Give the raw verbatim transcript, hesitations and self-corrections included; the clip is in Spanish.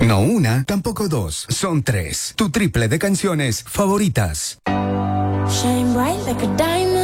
No una, tampoco dos, son tres. Tu triple de canciones favoritas. Shine bright like a diamond.